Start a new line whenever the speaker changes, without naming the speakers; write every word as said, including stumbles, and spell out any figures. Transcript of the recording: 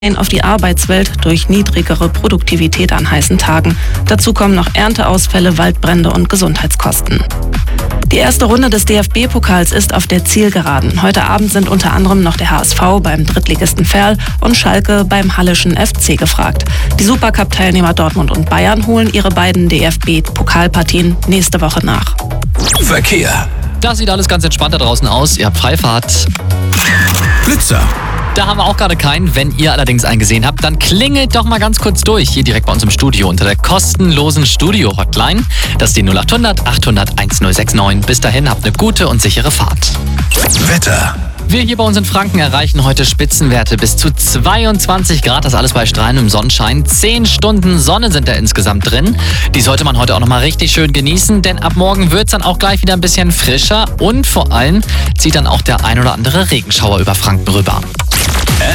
auf die Arbeitswelt durch niedrigere Produktivität an heißen Tagen. Dazu kommen noch Ernteausfälle, Waldbrände und Gesundheitskosten. Die erste Runde des D F B-Pokals ist auf der Zielgeraden. Heute Abend sind unter anderem noch der H S V beim Drittligisten Verl und Schalke beim Hallischen F C gefragt. Die Supercup-Teilnehmer Dortmund und Bayern holen ihre beiden D F B-Pokalpartien nächste Woche nach.
Verkehr.
Das sieht alles ganz entspannt da draußen aus. Ihr habt Freifahrt.
Blitzer.
Da haben wir auch gerade keinen. Wenn ihr allerdings einen gesehen habt, dann klingelt doch mal ganz kurz durch. Hier direkt bei uns im Studio unter der kostenlosen Studio-Hotline. Das ist die null acht hundert achthundert1069. Bis dahin habt eine gute und sichere Fahrt.
Wetter.
Wir hier bei uns in Franken erreichen heute Spitzenwerte bis zu zweiundzwanzig Grad. Das alles bei strahlendem Sonnenschein. Zehn Stunden Sonne sind da insgesamt drin. Die sollte man heute auch nochmal richtig schön genießen, denn ab morgen wird es dann auch gleich wieder ein bisschen frischer und vor allem zieht dann auch der ein oder andere Regenschauer über Franken rüber.